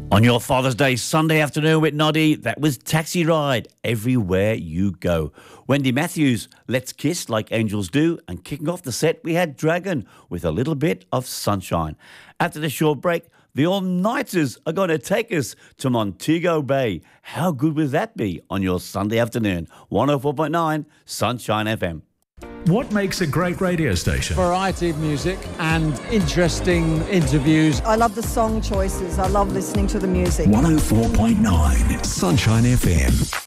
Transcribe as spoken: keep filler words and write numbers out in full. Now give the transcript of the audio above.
On your Father's Day Sunday afternoon with Noddy, that was Taxi Ride, Everywhere You Go. Wendy Matthews, Let's Kiss Like Angels Do. And kicking off the set, we had Dragon with a little bit of sunshine. After the short break, the All-Nighters are going to take us to Montego Bay. How good would that be on your Sunday afternoon? one oh four point nine Sunshine F M. What makes a great radio station? Variety of music and interesting interviews. I love the song choices. I love listening to the music. one oh four point nine Sunshine F M.